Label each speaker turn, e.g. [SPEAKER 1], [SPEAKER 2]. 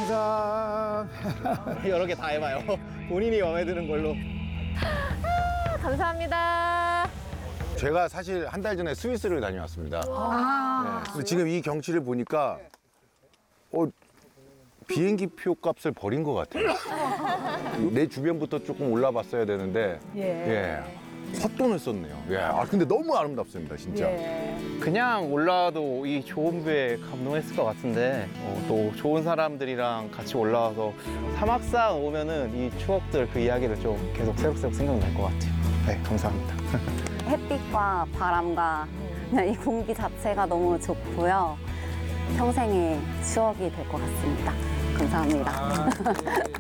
[SPEAKER 1] 감사합니다.
[SPEAKER 2] 여러 개 다 해봐요. 본인이 마음에 드는 걸로.
[SPEAKER 3] 감사합니다.
[SPEAKER 1] 제가 사실 한 달 전에 스위스를 다녀왔습니다. 네. 근데 지금 이 경치를 보니까 비행기 표 값을 버린 것 같아요. 내 주변부터 조금 올라봤어야 되는데 예. 헛돈을 썼네요. 예. 근데 너무 아름답습니다, 진짜.
[SPEAKER 2] 그냥 올라와도 이 좋은 뷰에 감동했을 것 같은데 또 좋은 사람들이랑 같이 올라와서 사막산 오면은 이 추억들 그 이야기를 좀 계속 새록새록 생각날 것 같아요. 네, 감사합니다.
[SPEAKER 4] 햇빛과 바람과 그냥 이 공기 자체가 너무 좋고요. 평생의 추억이 될 것 같습니다. 감사합니다.